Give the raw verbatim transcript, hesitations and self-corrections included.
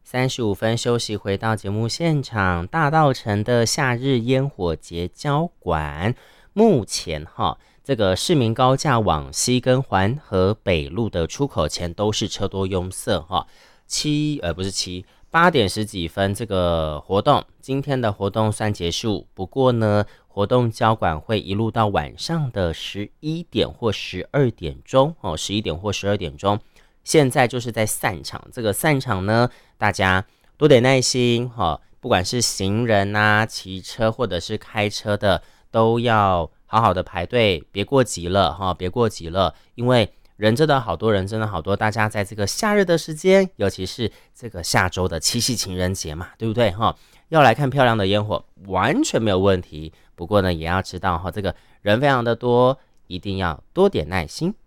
三十五分休息，回到节目现场，大稻埕的夏日烟火节交馆，目前哈，这个市民高架往西跟环河北路的出口前都是车多拥塞哈。七呃不是七八点十几分，这个活动今天的活动算结束，不过呢，活动交馆会一路到晚上的十一点或十二点钟哦，十一点或十二点钟。现在就是在散场，这个散场呢，大家多点耐心哈，不管是行人啊、骑车或者是开车的，都要好好的排队，别过急了哈，别过急了，因为人真的好多人，真的好多，大家在这个夏日的时间，尤其是这个下周的七夕情人节嘛，对不对哈？要来看漂亮的烟火，完全没有问题。不过呢，也要知道哈，这个人非常的多，一定要多点耐心。